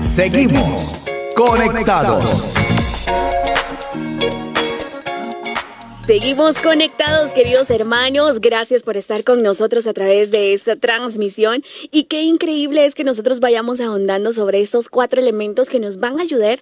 Seguimos conectados. Seguimos conectados, queridos hermanos. Gracias por estar con nosotros a través de esta transmisión. Y qué increíble es que nosotros vayamos ahondando sobre estos 4 elementos que nos van a ayudar,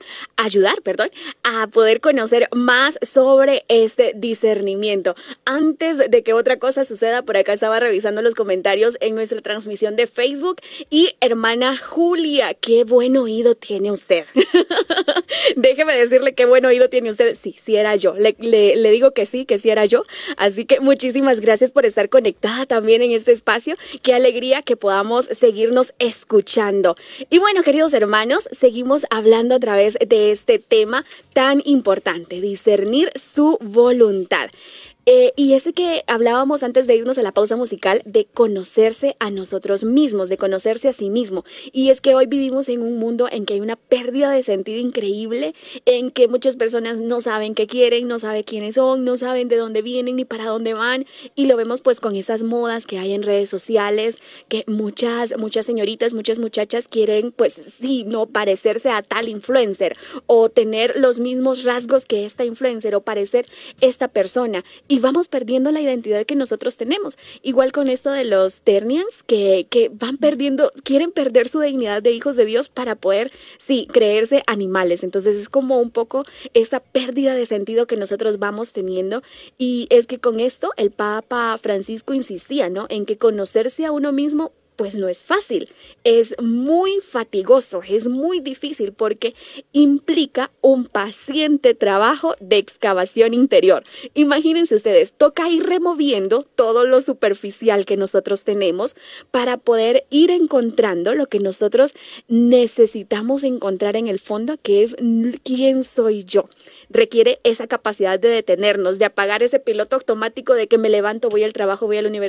a poder conocer más sobre este discernimiento. Antes de que otra cosa suceda, por acá estaba revisando los comentarios en nuestra transmisión de Facebook. Y hermana Julia, qué buen oído tiene usted. Déjeme decirle qué buen oído tiene usted. Sí era yo. Le digo que sí era yo. Así que muchísimas gracias por estar conectada también en este espacio. Qué alegría que podamos seguirnos escuchando. Y bueno, queridos hermanos, seguimos hablando a través de este tema tan importante, discernir su voluntad. Y ese que hablábamos antes de irnos a la pausa musical, de conocerse a nosotros mismos, de conocerse a sí mismo. Y es que hoy vivimos en un mundo en que hay una pérdida de sentido increíble, en que muchas personas no saben qué quieren, no saben quiénes son, no saben de dónde vienen ni para dónde van. Y lo vemos pues con esas modas que hay en redes sociales, que muchas señoritas, muchas muchachas quieren pues sí, no parecerse a tal influencer o tener los mismos rasgos que esta influencer o parecer esta persona. Y vamos perdiendo la identidad que nosotros tenemos. Igual con esto de los ternians que van perdiendo, quieren perder su dignidad de hijos de Dios para poder, sí, creerse animales. Entonces es como un poco esta pérdida de sentido que nosotros vamos teniendo. Y es que con esto el Papa Francisco insistía, ¿no? En que conocerse a uno mismo pues no es fácil, es muy fatigoso, es muy difícil porque implica un paciente trabajo de excavación interior. Imagínense ustedes, toca ir removiendo todo lo superficial que nosotros tenemos para poder ir encontrando lo que nosotros necesitamos encontrar en el fondo, que es ¿quién soy yo? Requiere esa capacidad de detenernos, de apagar ese piloto automático de que me levanto, voy al trabajo, voy a la universidad,